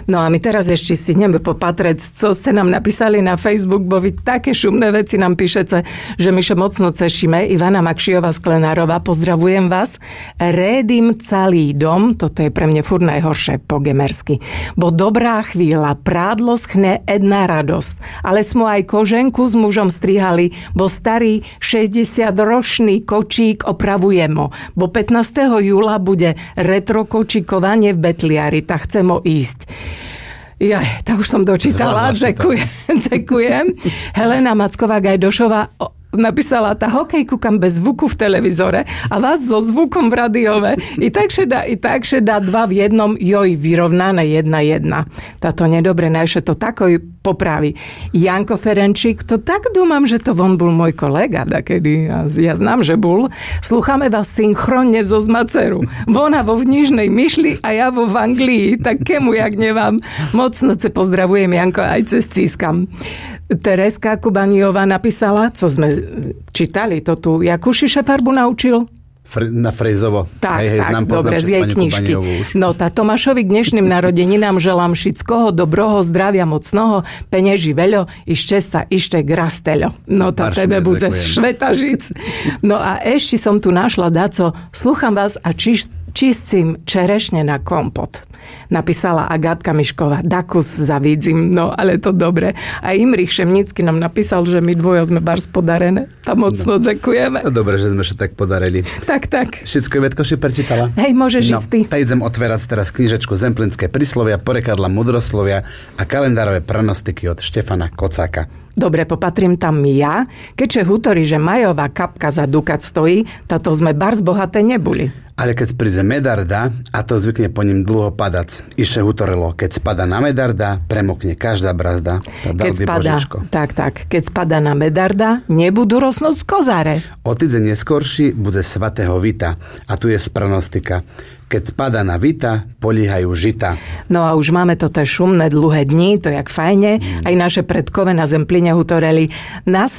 No a my teraz ešte si ideme popatrať, co ste nám napísali na Facebook, bo vy také šumné veci nám píšete, že my še mocno cešíme. Ivana Makšiová Sklenárová, pozdravujem vás. Rédim celý dom, toto je pre mňa furt najhoršie po gemersky. Bo dobrá chvíľa, prádlo schne jedna radosť. Ale sme aj koženku s mužom strihali, bo starý 60-ročný kočík opravujem ho. Bo 15. júla bude retro kočíkovanie v Betliari, tak chcem ho ísť. Ja, tak už som dočítala. Ďakujem. Helena Macková-Gajdošová napísala, tá hokej kúkam bez zvuku v televízore a vás so zvukom v radiove. I tak dá dva v jednom, vyrovnané 1-1. Táto nedobre najše to takoj popraví. Janko Ferenčík, to tak dúmam, že to von bol môj kolega, takedy ja znám, že bol. Slúchame vás synchronne zo Zmaceru. Vona vo Nižnej Myšli a ja vo v Anglii. Tak kemu, jak nevám. Mocno se pozdravujem, Janko, aj cez Cískam. Tereska Kubaniová napísala, co sme čítali, to tu Jakušiše farbu naučil? Na Frejzovo. Tak, dobre, z jej knižky. No, tá Tomášovi k dnešným narodeninám želám všetkoho dobroho, zdravia mocnoho, penieží veľo i šťasta ište grasteľo. No, tá tebe bude švetažic. No a ešte som tu našla daco, slúcham vás a čistím čerešne na kompot. Napísala Agátka Mišková. Dakus zavídzim, no ale to dobre. A Imrich Šemnický nám napísal, že my dvojo sme bars podarené. Tam mocno ďakujeme. No dobre, že sme sa tak podarili. Tak. Všetko Vetkoši prečítala? Hej, môžeš ísť ty. Tak idem otvárať teraz knižečku Zemplínske príslovia, porekadla mudroslovia a kalendárové pranostiky od Štefana Kocáka. Dobre, popatrím tam ja. Keďže hutorí, že majová kapka za dukat stojí, táto sme bars bohaté neboli. Ale keď príde medarda, a to zvykne po ním dlho padac. Iše hutorilo, keď spada na medarda, premokne každá brazda. Keď spada na medarda, nebudú rosnúť z kozáre. O týdzeň neskorší bude svatého Vita. A tu je spranostika. Keď spada na Vita, políhajú žita. No a už máme to šumné dlhé dni, to jak fajne. Aj naše predkové na Zemplíne hutoreli. Nás